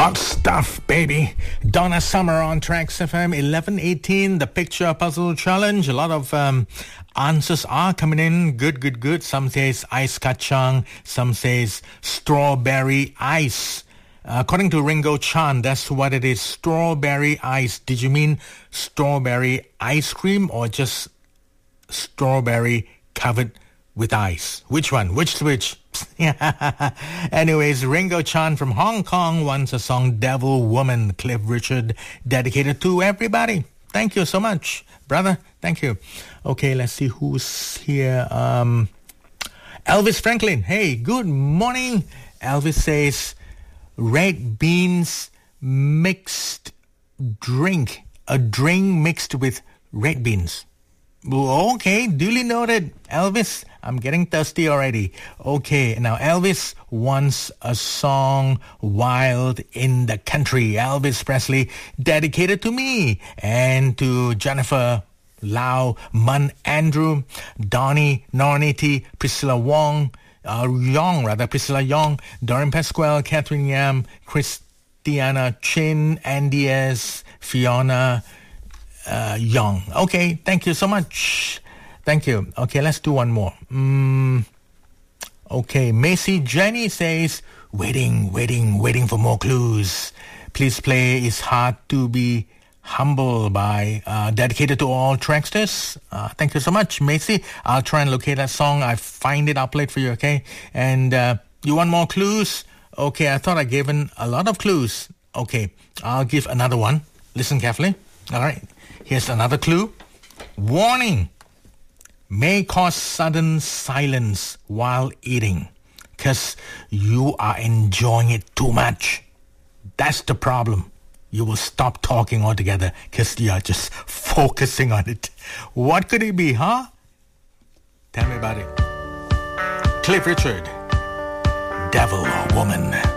Hot stuff, baby. Donna Summer on Tracks FM 1118, the picture puzzle challenge. A lot of answers are coming in. Good. Some says ice kacang. Some says strawberry ice. According to Ringo Chan, that's what it is. Strawberry ice. Did you mean strawberry ice cream or just strawberry covered with ice? Which one? Which? Anyways, Ringo Chan from Hong Kong wants a song Devil Woman, Cliff Richard, dedicated to everybody. Thank you so much, brother. Thank you. Okay, let's see who's here. Elvis Franklin. Hey, good morning. Elvis says, red beans mixed drink. A drink mixed with red beans. Okay, duly noted, Elvis. I'm getting thirsty already. Okay, now Elvis wants a song, Wild in the Country. Elvis Presley, dedicated to me and to Jennifer Lau, Mun Andrew, Donnie Nornity, Priscilla Priscilla Yong, Doreen Pasquale, Catherine Yam, Christiana Chin, Andy S., Fiona Young. Okay, thank you so much. Thank you. Okay, let's do one more. Okay, Macy Jenny says, waiting for more clues. Please play It's Hard to Be Humble by dedicated to all Tracksters. Thank you so much, Macy. I'll try and locate that song. I find it, I'll play it for you, okay? And you want more clues? Okay, I thought I gave a lot of clues. Okay, I'll give another one. Listen carefully. All right. Here's another clue. Warning. May cause sudden silence while eating because you are enjoying it too much. That's the problem. You will stop talking altogether because you are just focusing on it. What could it be, huh? Tell me about it. Cliff Richard, Devil Woman.